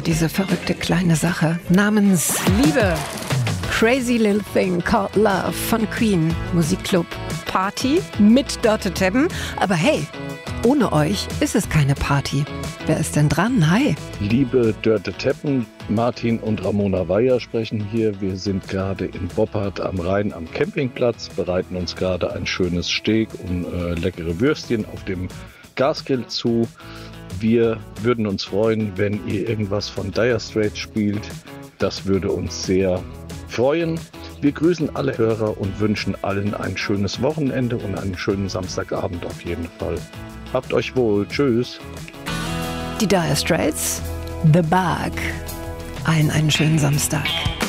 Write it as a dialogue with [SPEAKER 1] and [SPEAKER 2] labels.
[SPEAKER 1] diese verrückte kleine Sache namens Liebe. Crazy Little Thing Called Love von Queen. Musikclub Party mit Dörte Teppen. Aber hey, ohne euch ist es keine Party. Wer ist denn dran? Hi.
[SPEAKER 2] Liebe Dörte Teppen, Martin und Ramona Weyer sprechen hier. Wir sind gerade in Boppard am Rhein am Campingplatz, bereiten uns gerade ein schönes Steak und leckere Würstchen auf dem Gasgrill zu. Wir würden uns freuen, wenn ihr irgendwas von Dire Straits spielt. Das würde uns sehr freuen. Wir grüßen alle Hörer und wünschen allen ein schönes Wochenende und einen schönen Samstagabend auf jeden Fall. Habt euch wohl. Tschüss.
[SPEAKER 1] Die Dire Straits, The Bug. Allen einen schönen Samstag.